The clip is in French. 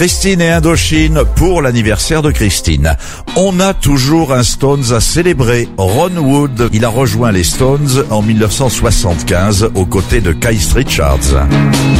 Christine et Indochine pour l'anniversaire de Christine. On a toujours un Stones à célébrer. Ron Wood, il a rejoint les Stones en 1975 aux côtés de Keith Richards.